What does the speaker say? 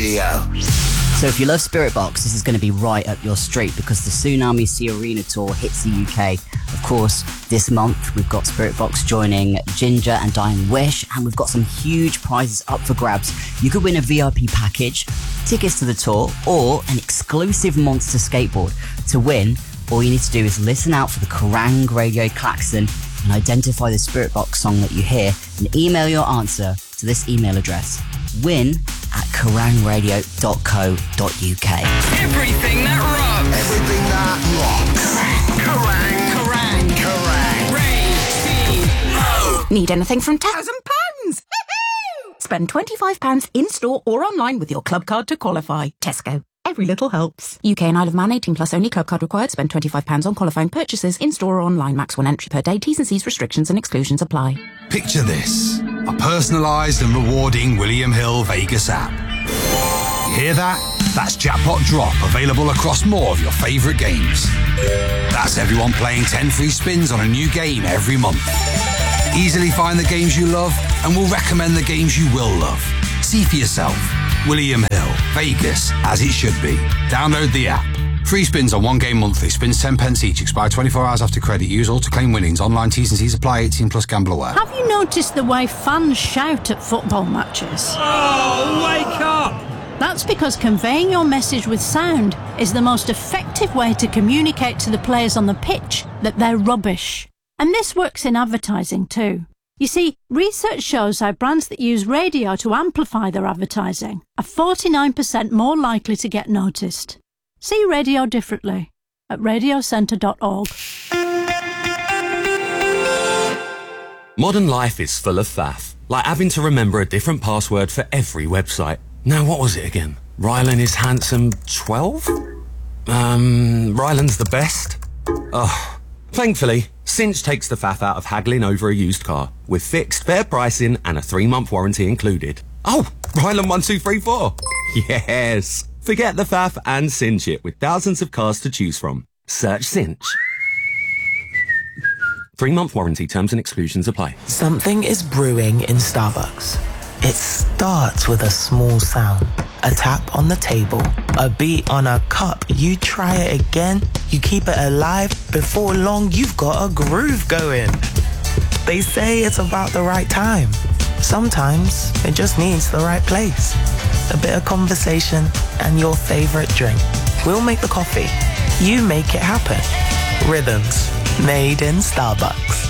Radio. So if you love Spirit Box, this is going to be right up your street because the Tsunami Sea Arena Tour hits the UK. Of course, this month we've got Spirit Box joining Ginger and Dying Wish, and we've got some huge prizes up for grabs. You could win a VIP package, tickets to the tour, or an exclusive monster skateboard. To win, all you need to do is listen out for the Kerrang Radio klaxon and identify the Spirit Box song that you hear and email your answer to this email address: win@kerrangradio.co.uk. Everything that rocks. Everything that rocks. Kerrang! Radio. Need anything from £1,000? Spend £25 in-store or online with your club card to qualify. Tesco. Every little helps. UK and Isle of Man 18 plus only. Club card required. Spend £25 on qualifying purchases in-store or online. Max 1 entry per day. T's and C's restrictions and exclusions apply. Picture this. A personalised and rewarding William Hill Vegas app. You hear that? That's Jackpot Drop, available across more of your favourite games. That's everyone playing 10 free spins on a new game every month. Easily find the games you love and we'll recommend the games you will love. See for yourself. William Hill, Vegas, as it should be. Download the app. Free spins on one game monthly. Spins 10 pence each. Expire 24 hours after credit. Use all to claim winnings. Online T's and C's apply. 18 plus gamble aware. Have you noticed the way fans shout at football matches? Oh, wake up! That's because conveying your message with sound is the most effective way to communicate to the players on the pitch that they're rubbish. And this works in advertising too. You see, research shows how brands that use radio to amplify their advertising are 49% more likely to get noticed. See radio differently at radiocentre.org. Modern life is full of faff, like having to remember a different password for every website. Now, what was it again? Rylan is handsome 12? Rylan's the best? Oh, thankfully, Cinch takes the faff out of haggling over a used car, with fixed, fair pricing and a 3-month warranty included. Oh, Rylan 1234. Yes. Forget the faff and cinch it with thousands of cars to choose from. Search Cinch. 3-month warranty, terms and exclusions apply. Something is brewing in Starbucks. It starts with a small sound, a tap on the table, a beat on a cup. You try it again, you keep it alive. Before long, you've got a groove going. They say it's about the right time. Sometimes it just needs the right place. A bit of conversation and your favorite drink. We'll make the coffee. You make it happen. Rhythms made in Starbucks.